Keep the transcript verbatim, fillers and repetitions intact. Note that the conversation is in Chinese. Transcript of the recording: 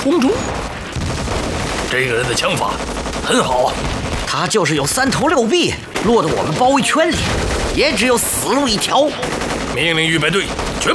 空中。这个人的枪法很好啊， 他就是有三头六臂，落得我们包围圈里，也只有死路一条。 命令预备队